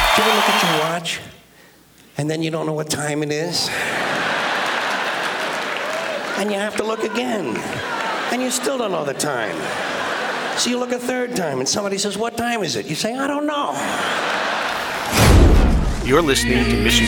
Do you ever look at your watch and then you don't know what time it is? And you have to look again. And you still don't know the time. So you look a third time and somebody says, "What time is it?" You say, "I don't know." You're listening to Mission